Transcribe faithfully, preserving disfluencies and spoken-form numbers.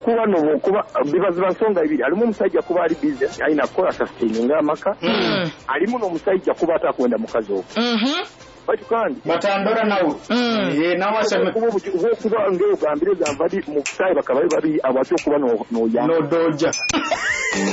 kuba no kuba bibaziba nsonga ibiri alimu omusajja kuba ali business alina kukola sustaining amaka alimu n'omusajja kuba atakwenda mukazi okwo bati kandi batandora nawe ye nawe aseme kuba kuba ngeo gambire za mvadi mu kusai bakabaye babi abacho kuba no no no doja